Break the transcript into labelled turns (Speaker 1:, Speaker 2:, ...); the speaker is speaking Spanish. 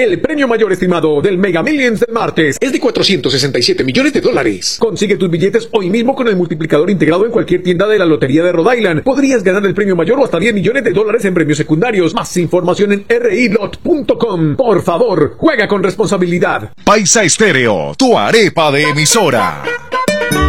Speaker 1: El premio mayor estimado del Mega Millions del martes es de $467 millones. Consigue tus billetes hoy mismo con el multiplicador integrado en cualquier tienda de la Lotería de Rhode Island. Podrías ganar el premio mayor o hasta $10 millones en premios secundarios. Más información en rilot.com. Por favor, juega con responsabilidad.
Speaker 2: Paisa Estéreo, tu arepa de emisora.